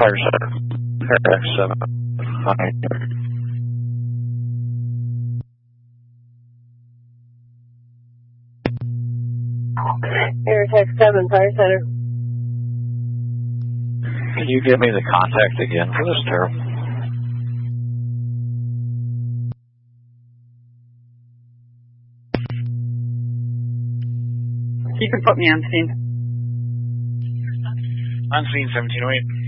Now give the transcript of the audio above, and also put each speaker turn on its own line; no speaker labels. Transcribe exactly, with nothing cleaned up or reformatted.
Fire Center, X seven. Hi.
Air X seven, Fire Center.
Can you give me the contact again for this tower?
You can put me on scene.
On scene seventeen oh eight.